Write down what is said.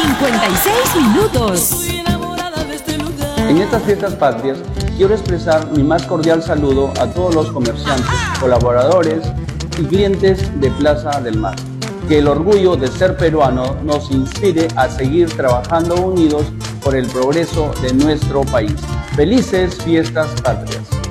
56 minutos. En estas fiestas patrias, quiero expresar mi más cordial saludo a todos los comerciantes, colaboradores y clientes de Plaza del Mar. Que el orgullo de ser peruano nos inspire a seguir trabajando unidos por el progreso de nuestro país. ¡Felices fiestas patrias!